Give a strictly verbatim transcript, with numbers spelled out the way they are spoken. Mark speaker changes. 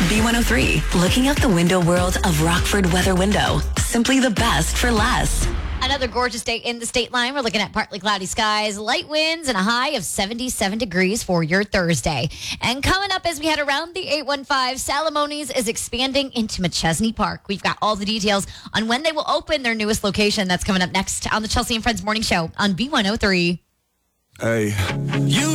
Speaker 1: B one oh three, looking out the window world of Rockford Weather Window. Simply the best for less.
Speaker 2: Another gorgeous day in the state line. We're looking at partly cloudy skies, light winds, and a high of seventy-seven degrees for your Thursday. And coming up as we head around the eight one five, Salamone's is expanding into McChesney Park. We've got all the details on when they will open their newest location. That's coming up next on the Chelsea and Friends Morning Show on B one oh three.
Speaker 3: Hey, you